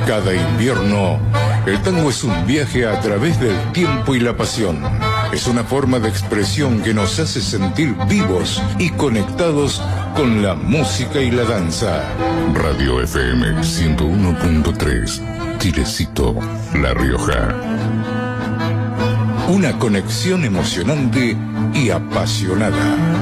Cada invierno, el tango es un viaje a través del tiempo y la pasión. Es una forma de expresión que nos hace sentir vivos y conectados con la música y la danza. Radio FM 101.3, Chilecito, La Rioja. Una conexión emocionante y apasionada.